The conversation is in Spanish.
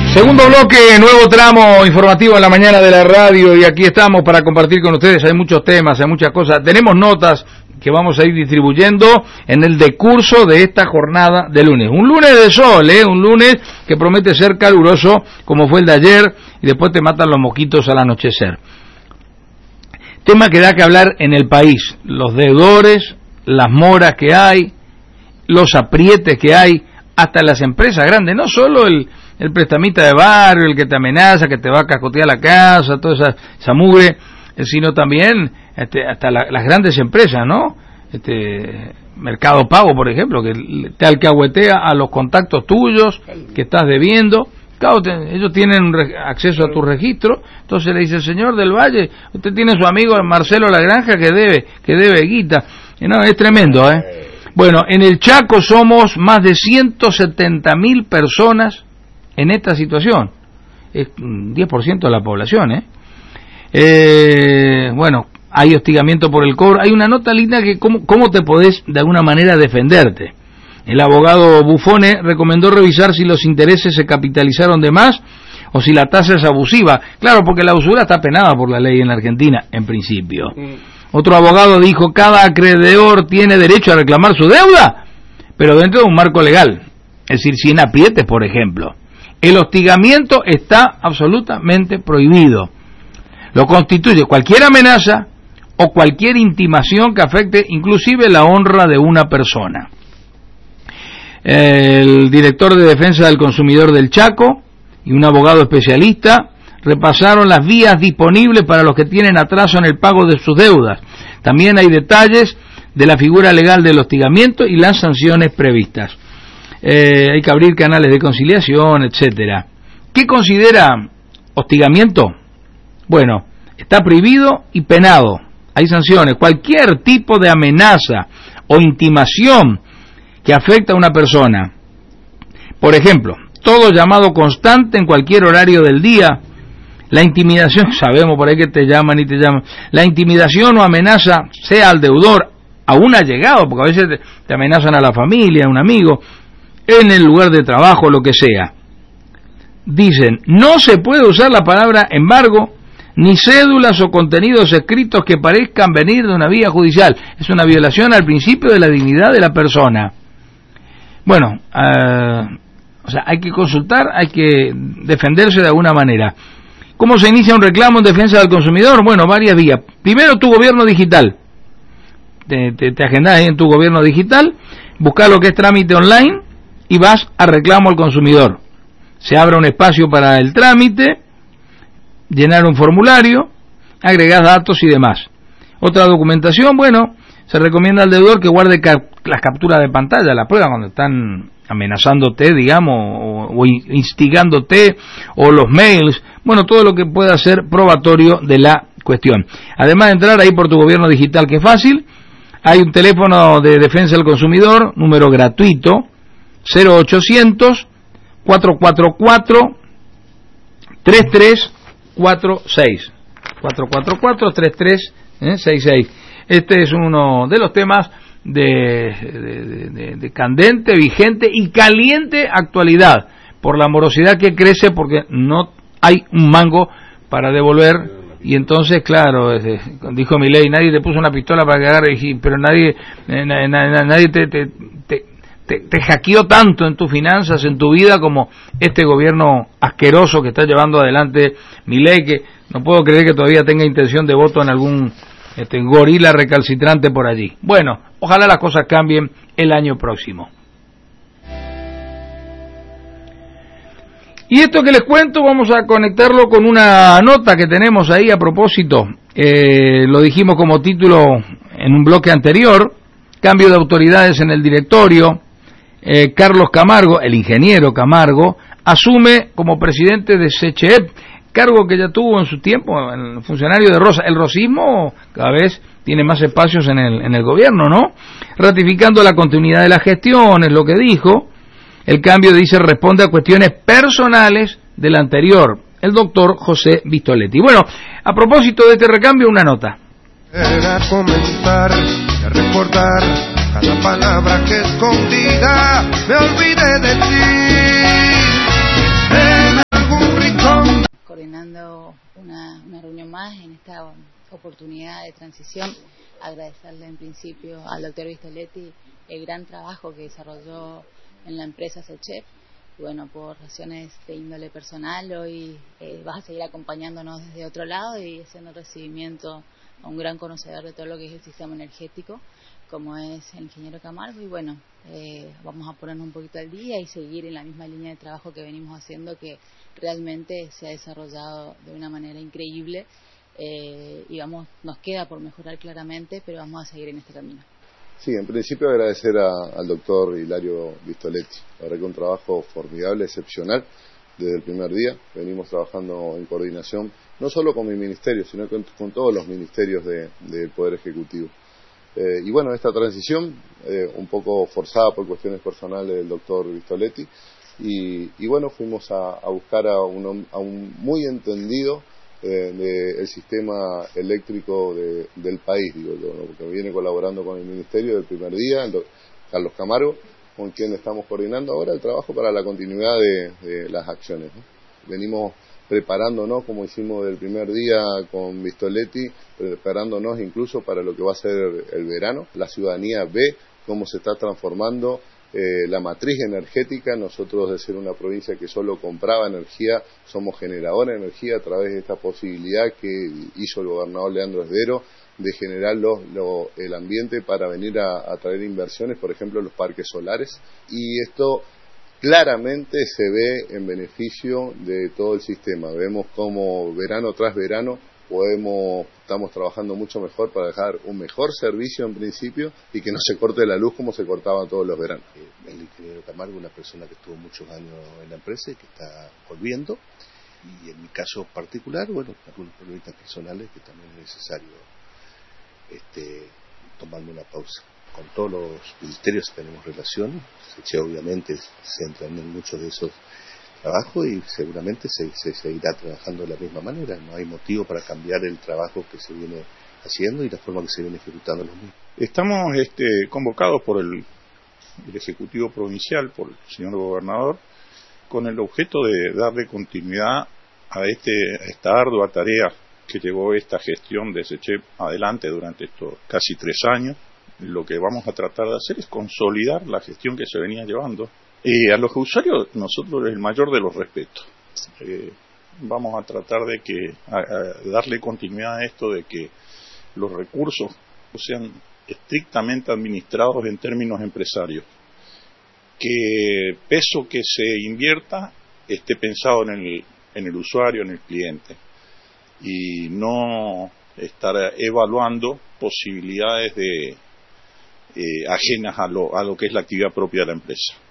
Segundo bloque, nuevo tramo informativo en la mañana de la radio, y aquí estamos para compartir con ustedes. Hay muchos temas, hay muchas cosas. Tenemos notas que vamos a ir distribuyendo en el decurso de esta jornada de lunes. Un lunes de sol, un lunes que promete ser caluroso como fue el de ayer, y después te matan los mosquitos al anochecer. Tema que da que hablar en el país: los deudores, las moras que hay, los aprietes que hay, hasta las empresas grandes, no solo el prestamista de barrio, el que te amenaza, que te va a cascotear la casa, toda esa mugre, sino también hasta las grandes empresas, ¿no? Mercado Pago, por ejemplo, que te alcahuetea a los contactos tuyos que estás debiendo. Claro, ellos tienen acceso a tu registro, entonces le dice: el señor del Valle, usted tiene su amigo Marcelo Lagranja que debe guita. No, es tremendo, Bueno, en el Chaco somos más de 170.000 personas en esta situación. Es 10% de la población, Bueno, hay hostigamiento por el cobro. Hay una nota linda que cómo te podés de alguna manera defenderte. El abogado Buffone recomendó revisar si los intereses se capitalizaron de más o si la tasa es abusiva. Claro, porque la usura está penada por la ley en la Argentina, en principio. Otro abogado dijo: cada acreedor tiene derecho a reclamar su deuda, pero dentro de un marco legal. Es decir, sin aprietes, por ejemplo. El hostigamiento está absolutamente prohibido. Lo constituye cualquier amenaza o cualquier intimación que afecte inclusive la honra de una persona. El director de Defensa del Consumidor del Chaco y un abogado especialista repasaron las vías disponibles para los que tienen atraso en el pago de sus deudas. También hay detalles de la figura legal del hostigamiento y las sanciones previstas. Hay que abrir canales de conciliación, etcétera. ¿Qué considera hostigamiento? Bueno, está prohibido y penado. Hay sanciones. Cualquier tipo de amenaza o intimación que afecta a una persona. Por ejemplo, todo llamado constante en cualquier horario del día. La intimidación, sabemos por ahí que te llaman y te llaman. La intimidación o amenaza, sea al deudor, a un allegado, porque a veces te amenazan a la familia, a un amigo, en el lugar de trabajo, lo que sea. Dicen: no se puede usar la palabra embargo, ni cédulas o contenidos escritos que parezcan venir de una vía judicial. Es una violación al principio de la dignidad de la persona. Bueno, hay que consultar, hay que defenderse de alguna manera. ¿Cómo se inicia un reclamo en defensa del consumidor? Bueno, varias vías. Primero, tu gobierno digital. Te agendás ahí en tu gobierno digital, buscás lo que es trámite online y vas a reclamo al consumidor. Se abre un espacio para el trámite, llenar un formulario, agregás datos y demás. Otra documentación, bueno, se recomienda al deudor que guarde las capturas de pantalla, la prueba cuando están amenazándote, digamos, o instigándote, o los mails, bueno, todo lo que pueda ser probatorio de la cuestión. Además de entrar ahí por tu gobierno digital, que es fácil, hay un teléfono de defensa del consumidor, número gratuito, 0800 444 3346 444 3366. Este es uno de los temas de candente, vigente y caliente actualidad, por la morosidad que crece, porque no hay un mango para devolver. Y entonces, claro, dijo Milei: nadie te puso una pistola para que agarre, pero nadie te hackeó tanto en tus finanzas, en tu vida, como este gobierno asqueroso que está llevando adelante Milei, que no puedo creer que todavía tenga intención de voto en algún gorila recalcitrante por allí. Bueno, ojalá las cosas cambien el año próximo. Y esto que les cuento vamos a conectarlo con una nota que tenemos ahí a propósito. Lo dijimos como título en un bloque anterior: cambio de autoridades en el directorio. Carlos Camargo, el ingeniero Camargo, asume como presidente de SECHEP, cargo que ya tuvo en su tiempo el funcionario de Rosa. El rosismo cada vez tiene más espacios en el gobierno, ¿no? Ratificando la continuidad de la gestión, es lo que dijo. El cambio, dice, responde a cuestiones personales del anterior, el doctor José Vistoletti. Bueno, a propósito de este recambio, una nota. Era comentar, a recordar cada palabra que escondida me olvidé de ti. una reunión más en esta oportunidad de transición. Agradecerle en principio al doctor Vistoletti el gran trabajo que desarrolló en la empresa SECHEP. Bueno, por razones de índole personal, hoy vas a seguir acompañándonos desde otro lado y haciendo recibimiento a un gran conocedor de todo lo que es el sistema energético, como es el ingeniero Camargo. Y bueno, vamos a ponernos un poquito al día y seguir en la misma línea de trabajo que venimos haciendo, que realmente se ha desarrollado de una manera increíble. Y nos queda por mejorar claramente, pero vamos a seguir en este camino. Sí, en principio agradecer al doctor Hilario Vistoletti. La verdad que un trabajo formidable, excepcional, desde el primer día. Venimos trabajando en coordinación, no solo con mi ministerio, sino con todos los ministerios del Poder Ejecutivo. Y bueno, esta transición, un poco forzada por cuestiones personales del doctor Vistoletti, y bueno, fuimos a buscar a un muy entendido del sistema eléctrico del país, digo yo, ¿no? Porque viene colaborando con el ministerio del primer día, Carlos Camargo, con quien estamos coordinando ahora el trabajo para la continuidad de las acciones, ¿no? Venimos preparándonos, como hicimos del primer día con Vistoletti, preparándonos incluso para lo que va a ser el verano. La ciudadanía ve cómo se está transformando la matriz energética. Nosotros, de ser una provincia que solo compraba energía, somos generadora de energía a través de esta posibilidad que hizo el gobernador Leandro Esdero de generar el ambiente para venir a traer inversiones, por ejemplo, los parques solares. Y esto claramente se ve en beneficio de todo el sistema. Vemos cómo verano tras verano estamos trabajando mucho mejor para dejar un mejor servicio en principio y que no se corte la luz como se cortaba todos los veranos. El ingeniero Camargo, una persona que estuvo muchos años en la empresa y que está volviendo, y en mi caso particular, bueno, algunos problemas personales que también es necesario tomarme una pausa. Con todos los ministerios tenemos relación, SECHEP obviamente se entra en muchos de esos trabajo y seguramente se seguirá trabajando de la misma manera. No hay motivo para cambiar el trabajo que se viene haciendo y la forma que se viene ejecutando los mismos. Estamos convocados por el Ejecutivo Provincial, por el señor Gobernador, con el objeto de darle continuidad a esta ardua tarea que llevó esta gestión de SECHEP adelante durante estos casi 3 años. Lo que vamos a tratar de hacer es consolidar la gestión que se venía llevando. A los usuarios, nosotros el mayor de los respetos. Vamos a tratar de darle continuidad a esto de que los recursos sean estrictamente administrados en términos empresarios. Que el peso que se invierta esté pensado en el usuario, en el cliente. Y no estar evaluando posibilidades ajenas a lo que es la actividad propia de la empresa.